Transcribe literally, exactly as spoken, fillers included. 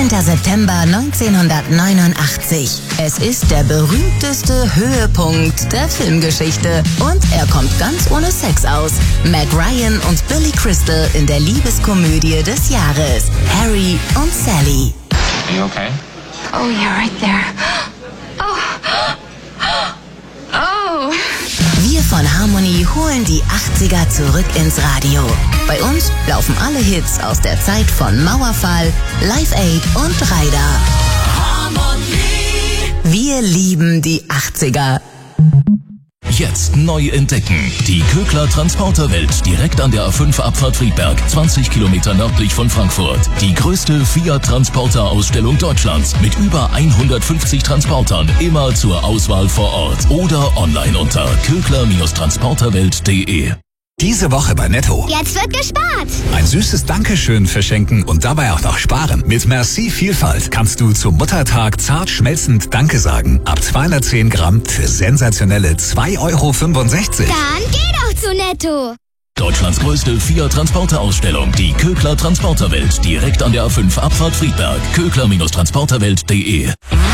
siebzehnter September neunzehnhundertneunundachtzig. Es ist der berühmteste Höhepunkt der Filmgeschichte. Und er kommt ganz ohne Sex aus. Meg Ryan und Billy Crystal in der Liebeskomödie des Jahres. Harry und Sally. Are you okay? Oh, yeah, right there. Oh. Oh. Wir von Harmony holen die achtziger zurück ins Radio. Bei uns laufen alle Hits aus der Zeit von Mauerfall, Live Aid und Raider. Harmony. Wir lieben die achtziger. Jetzt neu entdecken. Die Kögler Transporterwelt direkt an der A fünf Abfahrt Friedberg, zwanzig Kilometer nördlich von Frankfurt. Die größte Fiat-Transporter-Ausstellung Deutschlands mit über hundertfünfzig Transportern, immer zur Auswahl vor Ort oder online unter kögler Transporterwelt punkt de. Diese Woche bei Netto. Jetzt wird gespart. Ein süßes Dankeschön verschenken und dabei auch noch sparen. Mit Merci Vielfalt kannst du zum Muttertag zart schmelzend Danke sagen. Ab zweihundertzehn Gramm für sensationelle zwei Euro fünfundsechzig. Dann geh doch zu Netto. Deutschlands größte Fiat-Transporter-Ausstellung, die Kögler Transporterwelt, direkt an der A fünf Abfahrt Friedberg. kögler Transporterwelt punkt de.